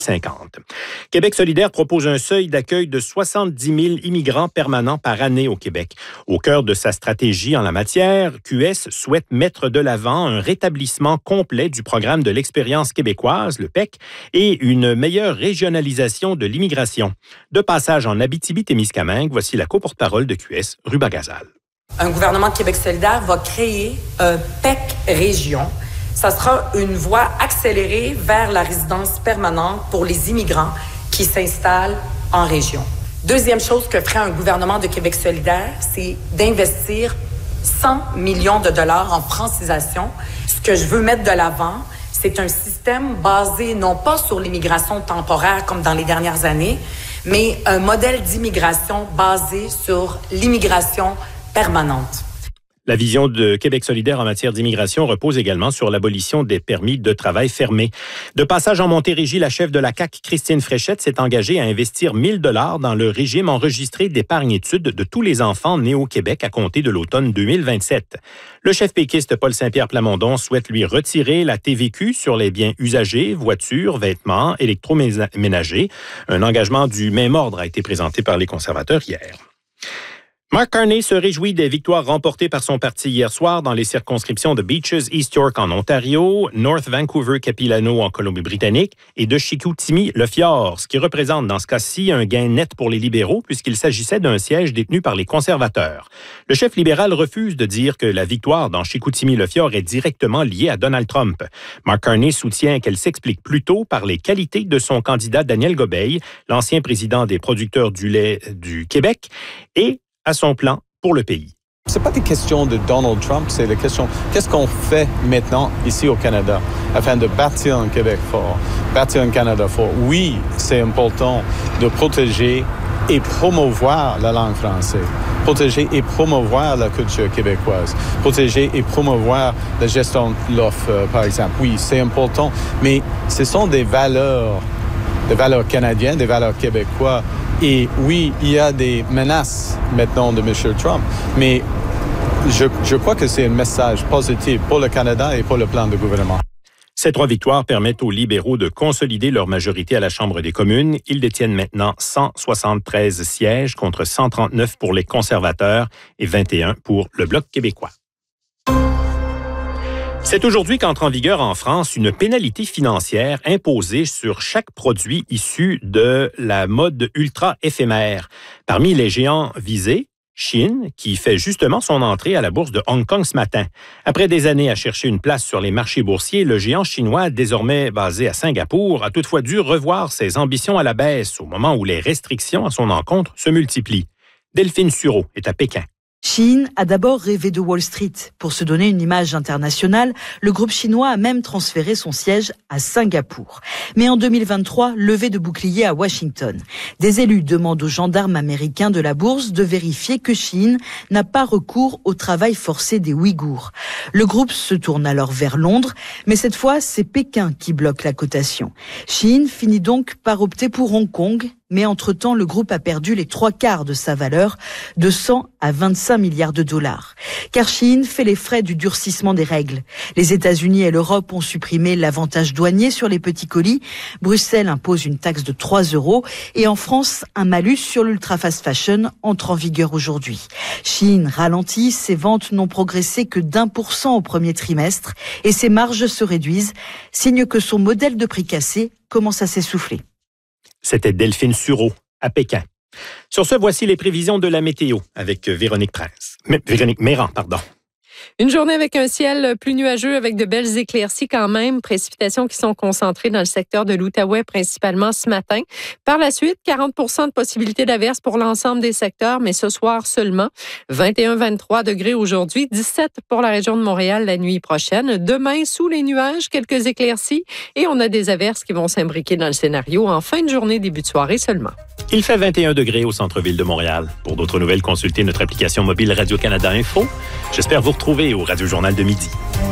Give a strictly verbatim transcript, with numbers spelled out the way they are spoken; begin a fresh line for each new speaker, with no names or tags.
cinquante. Québec solidaire propose un seuil d'accueil de soixante-dix mille immigrants permanents par année au Québec. Au cœur de sa stratégie en la matière, Q S souhaite mettre de l'avant un rétablissement complet du programme de l'expérience québécoise, le P E C, et une meilleure régionalisation de l'immigration. De passage en Abitibi-Témiscamingue, voici la co-porte-parole de Q S, Ruba Gazal.
Un gouvernement de Québec solidaire va créer un P E C région. Ça sera une voie accélérée vers la résidence permanente pour les immigrants qui s'installent en région. Deuxième chose que ferait un gouvernement de Québec solidaire, c'est d'investir cent millions de dollars en francisation. Ce que je veux mettre de l'avant, c'est un système basé non pas sur l'immigration temporaire comme dans les dernières années, mais un modèle d'immigration basé sur l'immigration permanente.
La vision de Québec solidaire en matière d'immigration repose également sur l'abolition des permis de travail fermés. De passage en Montérégie, la chef de la C A Q, Christine Fréchette, s'est engagée à investir mille dollars dans le régime enregistré d'épargne-études de tous les enfants nés au Québec à compter de l'automne deux mille vingt-sept. Le chef péquiste Paul Saint-Pierre Plamondon souhaite lui retirer la T V Q sur les biens usagés, voitures, vêtements, électroménagers. Un engagement du même ordre a été présenté par les conservateurs hier. Mark Carney se réjouit des victoires remportées par son parti hier soir dans les circonscriptions de Beaches, East York en Ontario, North Vancouver-Capilano en Colombie-Britannique et de Chicoutimi-Le Fjord, ce qui représente dans ce cas-ci un gain net pour les libéraux puisqu'il s'agissait d'un siège détenu par les conservateurs. Le chef libéral refuse de dire que la victoire dans Chicoutimi-Le Fjord est directement liée à Donald Trump. Mark Carney soutient qu'elle s'explique plutôt par les qualités de son candidat Daniel Gobeil, l'ancien président des producteurs du lait du Québec, et à son plan pour le pays.
Ce n'est pas des questions de Donald Trump, c'est la question qu'est-ce qu'on fait maintenant ici au Canada afin de bâtir un Québec fort, bâtir un Canada fort. Oui, c'est important de protéger et promouvoir la langue française, protéger et promouvoir la culture québécoise, protéger et promouvoir la gestion de l'offre, par exemple. Oui, c'est important, mais ce sont des valeurs, des valeurs canadiennes, des valeurs québécoises. Et oui, il y a des menaces maintenant de M. Trump, mais je, je crois que c'est un message positif pour le Canada et pour le plan de gouvernement.
Ces trois victoires permettent aux libéraux de consolider leur majorité à la Chambre des communes. Ils détiennent maintenant cent soixante-treize sièges contre cent trente-neuf pour les conservateurs et vingt et un pour le Bloc québécois. C'est aujourd'hui qu'entre en vigueur en France une pénalité financière imposée sur chaque produit issu de la mode ultra éphémère. Parmi les géants visés, Shein, qui fait justement son entrée à la bourse de Hong Kong ce matin. Après des années à chercher une place sur les marchés boursiers, le géant chinois, désormais basé à Singapour, a toutefois dû revoir ses ambitions à la baisse au moment où les restrictions à son encontre se multiplient. Delphine Sureau est à Pékin.
Shein a d'abord rêvé de Wall Street. Pour se donner une image internationale, le groupe chinois a même transféré son siège à Singapour. Mais en deux mille vingt-trois, levée de bouclier à Washington. Des élus demandent aux gendarmes américains de la bourse de vérifier que Shein n'a pas recours au travail forcé des Ouïghours. Le groupe se tourne alors vers Londres, mais cette fois, c'est Pékin qui bloque la cotation. Shein finit donc par opter pour Hong Kong, mais entre-temps, le groupe a perdu les trois quarts de sa valeur, de cent à vingt-cinq milliards de dollars. Car Shein fait les frais du durcissement des règles. Les États-Unis et l'Europe ont supprimé l'avantage douanier sur les petits colis. Bruxelles impose une taxe de trois euros. Et en France, un malus sur l'ultra fast fashion entre en vigueur aujourd'hui. Shein ralentit, ses ventes n'ont progressé que d'un pour cent au premier trimestre et ses marges se réduisent, signe que son modèle de prix cassé commence à s'essouffler.
C'était Delphine Sureau à Pékin. Sur ce, voici les prévisions de la météo avec Véronique Prince. Véronique Méran, pardon.
Une journée avec un ciel plus nuageux, avec de belles éclaircies quand même. Précipitations qui sont concentrées dans le secteur de l'Outaouais, principalement ce matin. Par la suite, quarante pour cent de possibilité d'averse pour l'ensemble des secteurs, mais ce soir seulement. vingt et un à vingt-trois degrés aujourd'hui, dix-sept pour la région de Montréal la nuit prochaine. Demain, sous les nuages, quelques éclaircies et on a des averses qui vont s'imbriquer dans le scénario en fin de journée, début de soirée seulement.
Il fait vingt et un degrés au centre-ville de Montréal. Pour d'autres nouvelles, consultez notre application mobile Radio-Canada Info. J'espère vous retrouver au Radio Journal de midi.